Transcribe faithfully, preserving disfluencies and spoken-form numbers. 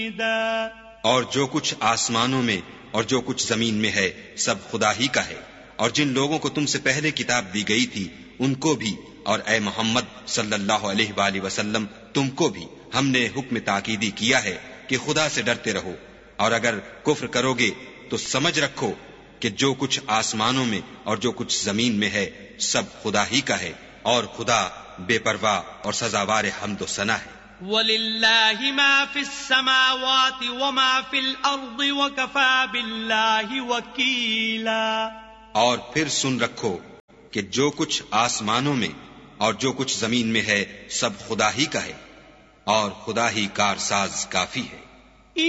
और जो कुछ आसमानों में और जो कुछ जमीन में है सब खुदा ही का है। और जिन लोगों को तुमसे पहले किताब दी गई थी उनको भी और ए मोहम्मद सल्लल्लाहु अलैहि वसल्लम तुमको भी हमने हुक्म ताकीदी किया है कि खुदा से डरते रहो। और अगर कुफ्र करोगे तो समझ रखो कि जो कुछ आसमानों में और जो कुछ जमीन में है सब खुदा ही का है और खुदा बेपरवाह और सजावार हम्द व सना है। वलिल्लाहि मा फिस समावाति व मा फिल अर्दि व कफा बिल्लाहि वकीला। और फिर सुन रखो कि जो कुछ आसमानों में और जो कुछ जमीन में है सब खुदा ही का है और खुदा ही कारसाज काफी है।